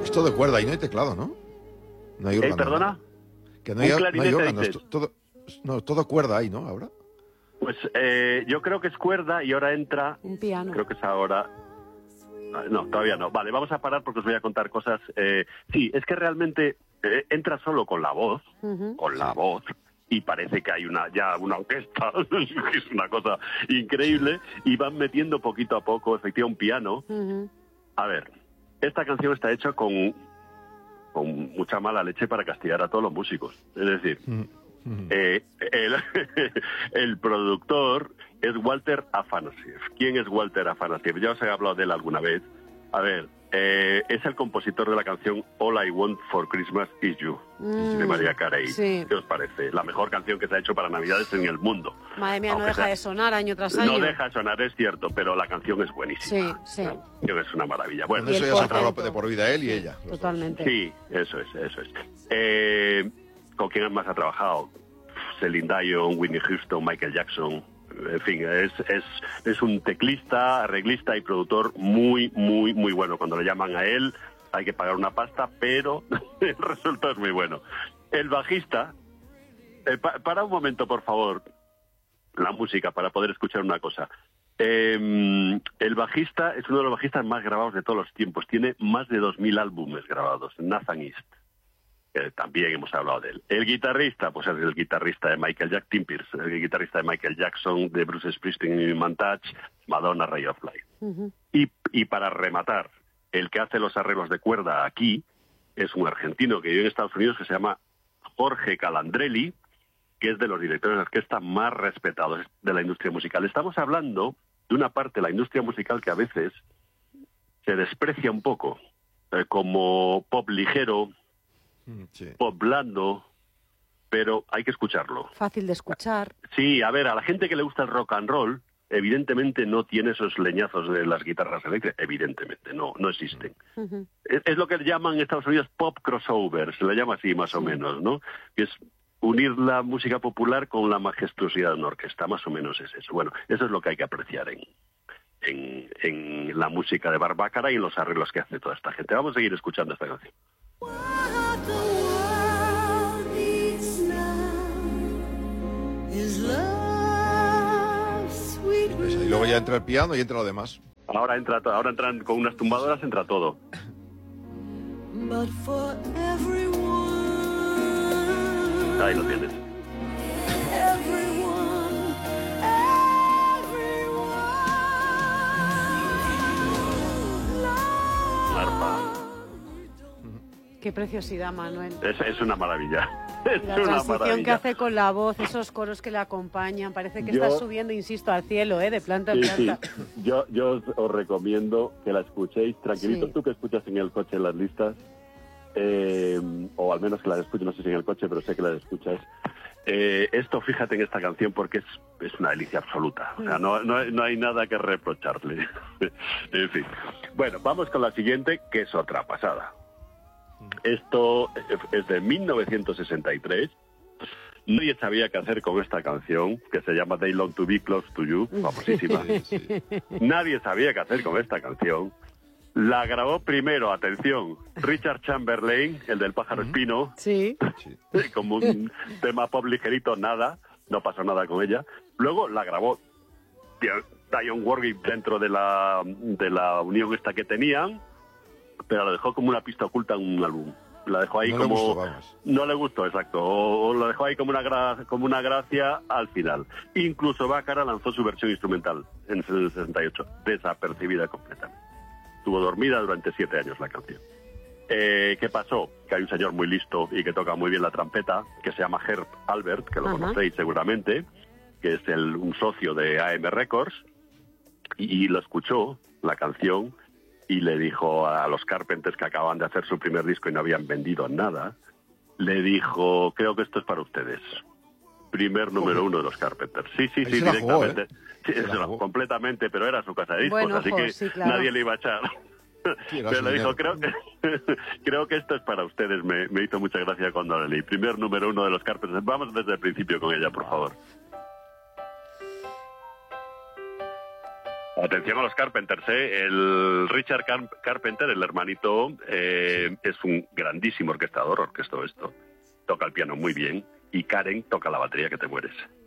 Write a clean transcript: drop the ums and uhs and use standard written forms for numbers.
Es todo de cuerda y no hay teclado, ¿no? No hay órgano. ¿Perdona? Que no hay órgano. dices. Todo cuerda ahí, ¿no? Ahora. Pues yo creo que es cuerda y ahora entra... Un piano. Creo que es ahora... No, todavía no. Vale, vamos a parar porque os voy a contar cosas. Sí, es que realmente entra solo con la voz, y parece que hay ya una orquesta, es una cosa increíble, y van metiendo poquito a poco, efectivamente, un piano. A ver, esta canción está hecha con mucha mala leche para castigar a todos los músicos. Es decir, el productor es Walter Afanasieff. ¿Quién es Walter Afanasieff? Ya os he hablado de él alguna vez. A ver, es el compositor de la canción All I Want for Christmas Is You, de Mariah Carey. Sí. ¿Qué os parece? La mejor canción que se ha hecho para Navidades en el mundo. Madre mía, no deja de sonar año tras año. No deja de sonar, es cierto, pero la canción es buenísima. Sí. La canción es una maravilla. Bueno, eso ya se ha trabajado de por vida él y ella. Totalmente. Sí, eso es. ¿Con quién más ha trabajado? Celine Dion, Whitney Houston, Michael Jackson. En fin, es un teclista, arreglista y productor muy, muy, muy bueno. Cuando le llaman a él hay que pagar una pasta, pero el resultado es muy bueno. El bajista, para un momento, por favor, la música, para poder escuchar una cosa. El bajista es uno de los bajistas más grabados de todos los tiempos. Tiene más de 2000 álbumes grabados, Nathan East. También hemos hablado de él. El guitarrista, pues es el guitarrista de Tim Pierce, el guitarrista de Michael Jackson, de Bruce Springsteen, Human Touch, Madonna, Ray of Light. Y para rematar, el que hace los arreglos de cuerda aquí es un argentino que vive en Estados Unidos que se llama Jorge Calandrelli, que es de los directores de orquesta más respetados de la industria musical. Estamos hablando de una parte de la industria musical que a veces se desprecia un poco, como pop ligero, pop blando, pero hay que escucharlo. Fácil de escuchar. Sí, a ver, a la gente que le gusta el rock and roll, evidentemente no tiene esos leñazos de las guitarras eléctricas, evidentemente, no existen. Es lo que llaman en Estados Unidos pop crossover, se le llama así más o menos, ¿no? Que es unir la música popular con la majestuosidad de una orquesta, más o menos es eso. Bueno, eso es lo que hay que apreciar en la música de Barbácara y en los arreglos que hace toda esta gente. Vamos a seguir escuchando esta canción. Y luego ya entra el piano y entra lo demás. Ahora entran con unas tumbadoras, entra todo. Ahí lo tienes. Arpa. Qué preciosidad, Manuel. Es una maravilla. La transición que hace con la voz, esos coros que le acompañan, parece que está subiendo, insisto, al cielo, de planta en planta. Sí. Yo os recomiendo que la escuchéis tranquilito. Sí. Tú que escuchas en el coche las listas, o al menos que las escuches, no sé si en el coche, pero sé que las escuchas. Esto, fíjate en esta canción porque es una delicia absoluta. O sea, no hay nada que reprocharle. En fin. Bueno, vamos con la siguiente, que es otra pasada. Esto es de 1963. Nadie sabía qué hacer con esta canción, que se llama They Long to Be Close to You, famosísima. Sí. Nadie sabía qué hacer con esta canción. La grabó primero, atención, Richard Chamberlain, el del pájaro espino. Sí. Como un tema pop ligerito, no pasó nada con ella. Luego la grabó Dionne Warwick dentro de la unión esta que tenían, pero la dejó como una pista oculta en un álbum. La dejó ahí no le gustó, exacto. O la dejó ahí como una gracia al final. Incluso Baccara lanzó su versión instrumental en el 68, desapercibida completamente. Estuvo dormida durante 7 años la canción. ¿Qué pasó? Que hay un señor muy listo y que toca muy bien la trompeta, que se llama Herb Alpert, que lo conocéis seguramente, que es un socio de AM Records, y lo escuchó, la canción, y le dijo a los Carpenters, que acaban de hacer su primer disco y no habían vendido nada, le dijo, creo que esto es para ustedes. Primer número 1 de los Carpenters. Sí, directamente. Completamente, pero era su casa de discos, así que claro, nadie le iba a echar. Pero le dijo, creo que esto es para ustedes. Me hizo mucha gracia cuando le leí. Primer número 1 de los Carpenters. Vamos desde el principio con ella, por favor. Atención a los Carpenters, ¿eh? El Richard Carpenter, el hermanito, es un grandísimo orquestador, orquestó esto. Toca el piano muy bien. Y Karen toca la batería que te mueres.